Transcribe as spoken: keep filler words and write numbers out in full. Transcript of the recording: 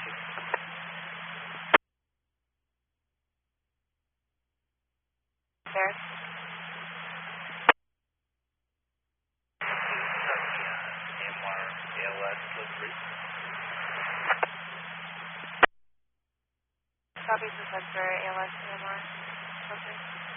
There. Copy for sensor A L S A M R. Okay.